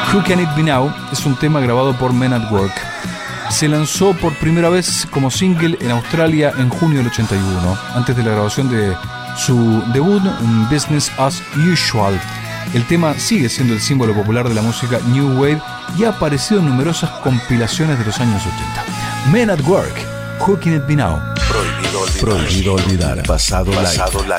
Who Can It Be Now es un tema grabado por Men at Work. Se lanzó por primera vez como single en Australia en junio del 81, antes de la grabación de su debut Business As Usual. El tema sigue siendo el símbolo popular de la música New Wave y ha aparecido en numerosas compilaciones de los años 80. Men at Work, Who Can It Be Now. Prohibido olvidar. Pasado live.